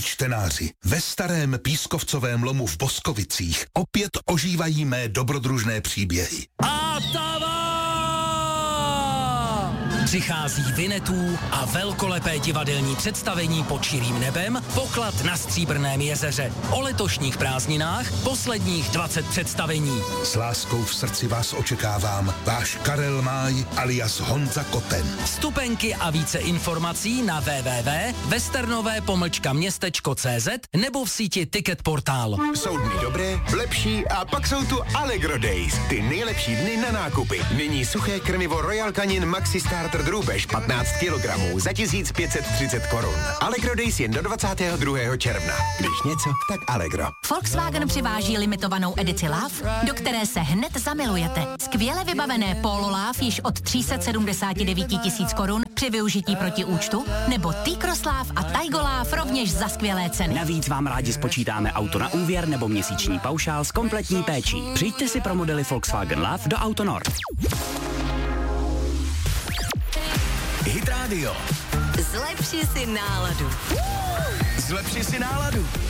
Milí čtenáři, ve starém pískovcovém lomu v Boskovicích opět ožívají mé dobrodružné příběhy. Přichází Vinetů a velkolepé divadelní představení Pod širým nebem, Poklad na Stříbrném jezeře. O letošních prázdninách posledních 20 představení. S láskou v srdci vás očekávám, váš Karel Máj alias Honza Koten. Vstupenky a více informací na www.westernové-městečko.cz nebo v síti Ticket Portál. Jsou dny dobré, lepší a pak jsou tu Allegro Days. Ty nejlepší dny na nákupy. Nyní suché krmivo Royal Canin Maxi Starter drůbež 15 kg za 1530 korun. Allegro Days jen do 22. června. Když něco, tak Allegro. Volkswagen přiváží limitovanou edici Love, do které se hned zamilujete. Skvěle vybavené Polo Love již od 379 000 korun při využití proti účtu, nebo T-Cross Love a Taigo Love rovněž za skvělé ceny. Navíc vám rádi spočítáme auto na úvěr nebo měsíční paušál s kompletní péčí. Přijďte si pro modely Volkswagen Love do Auto Nord. Hit Radio. Zlepši si náladu. Zlepši si náladu.